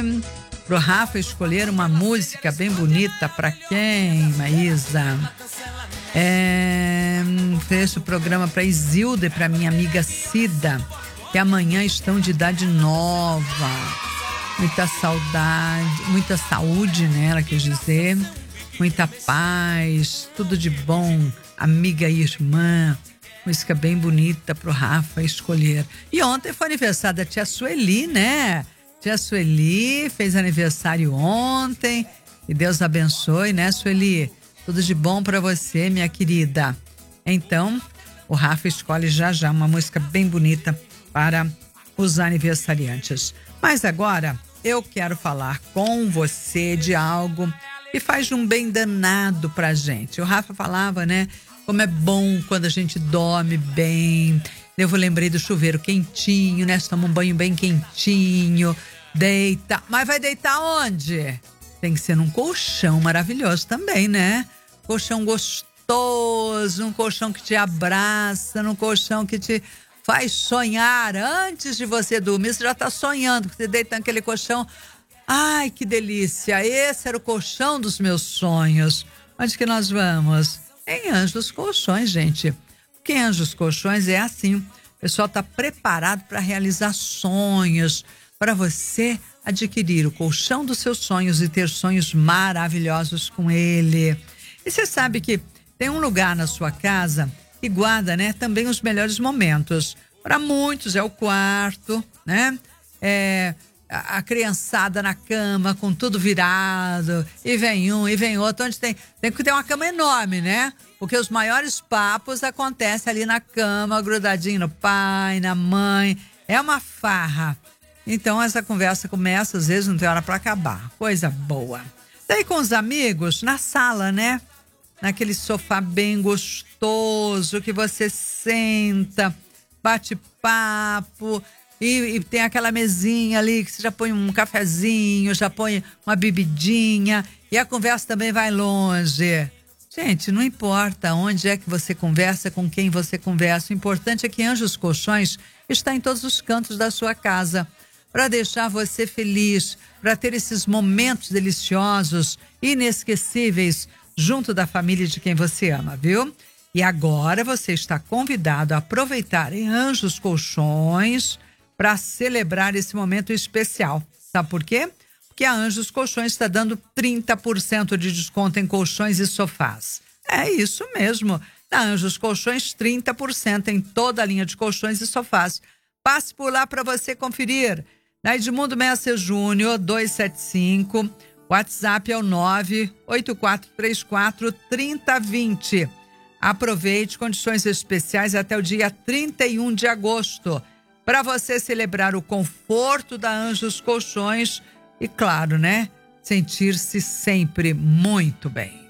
pro Rafa escolher uma música bem bonita pra quem, Maísa? Fez o programa pra Isilda e pra minha amiga Cida, que amanhã estão de idade nova. Muita saudade, muita saúde, né? Ela quis dizer. Muita paz, tudo de bom, amiga e irmã. Música bem bonita pro Rafa escolher. E ontem foi aniversário da tia Sueli, né? Tia Sueli fez aniversário ontem. E Deus abençoe, né, Sueli? Tudo de bom pra você, minha querida. Então, o Rafa escolhe já uma música bem bonita para os aniversariantes. Mas agora, eu quero falar com você de algo que faz um bem danado pra gente. O Rafa falava, né? Como é bom quando a gente dorme bem. Eu lembrei do chuveiro quentinho, né? Você toma um banho bem quentinho, deita. Mas vai deitar onde? Tem que ser num colchão maravilhoso também, né? Colchão gostoso, um colchão que te abraça, um colchão que te faz sonhar. Antes de você dormir, você já tá sonhando, porque você deita naquele colchão. Ai, que delícia! Esse era o colchão dos meus sonhos. Onde que nós vamos? Em Anjos Colchões, gente. Porque em Anjos Colchões é assim. O pessoal está preparado para realizar sonhos, para você adquirir o colchão dos seus sonhos e ter sonhos maravilhosos com ele. E você sabe que tem um lugar na sua casa que guarda, né, também os melhores momentos. Para muitos é o quarto, né? A criançada na cama com tudo virado, e vem um, e vem outro, onde tem que ter uma cama enorme, né? Porque os maiores papos acontecem ali na cama, grudadinho no pai, na mãe, é uma farra. Então essa conversa começa, às vezes não tem hora para acabar, coisa boa. Daí com os amigos, na sala, né? Naquele sofá bem gostoso, que você senta, bate papo. E tem aquela mesinha ali que você já põe um cafezinho, já põe uma bebidinha e a conversa também vai longe. Gente, não importa onde é que você conversa, com quem você conversa, o importante é que Anjos Colchões está em todos os cantos da sua casa para deixar você feliz, para ter esses momentos deliciosos, inesquecíveis, junto da família de quem você ama, viu? E agora você está convidado a aproveitar em Anjos Colchões para celebrar esse momento especial. Sabe por quê? Porque a Anjos Colchões está dando 30% de desconto em colchões e sofás. É isso mesmo. Na Anjos Colchões, 30% em toda a linha de colchões e sofás. Passe por lá para você conferir. Na Edmundo Messer Júnior, 275. WhatsApp é o 984343020. Aproveite condições especiais até o dia 31 de agosto. Para você celebrar o conforto da Anjos Colchões e, claro, né, sentir-se sempre muito bem.